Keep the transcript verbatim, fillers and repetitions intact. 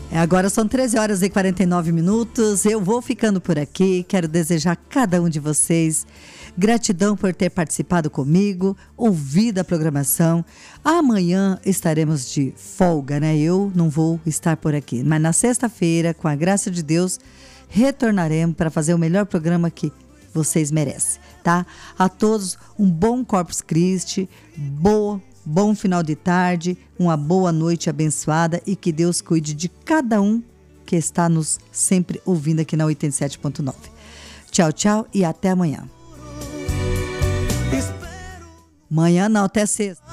É, agora são treze horas e quarenta e nove minutos. Eu vou ficando por aqui. Quero desejar a cada um de vocês gratidão por ter participado comigo, ouvido a programação. Amanhã estaremos de folga, né? Eu não vou estar por aqui. Mas na sexta-feira, com a graça de Deus, retornaremos para fazer o melhor programa que vocês merecem, tá? A todos, um bom Corpus Christi, boa Bom final de tarde, uma boa noite abençoada e que Deus cuide de cada um que está nos sempre ouvindo aqui na oitenta e sete ponto nove. Tchau, tchau e até amanhã. Amanhã não, até sexta.